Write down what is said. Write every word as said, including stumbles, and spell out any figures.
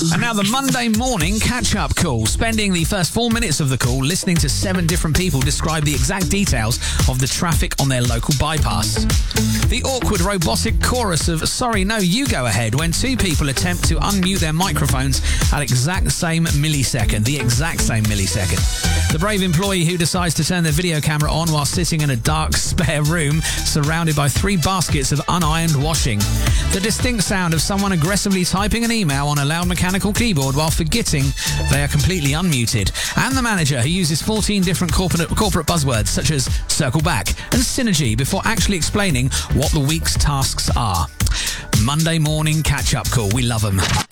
And now the Monday morning catch-up call, spending the first four minutes of the call listening to seven different people describe the exact details of the traffic on their local bypass. The awkward robotic chorus of "sorry, no, you go ahead" when two people attempt to unmute their microphones at exact same millisecond, the exact same millisecond. The brave employee who decides to turn their video camera on while sitting in a dark spare room surrounded by three baskets of unironed washing. The distinct sound of someone aggressively typing an email on a loud mechanical keyboard while forgetting they are completely unmuted. And the manager who uses fourteen different corporate, corporate buzzwords such as circle back and synergy before actually explaining what the week's tasks are. Monday morning catch-up call. We love them.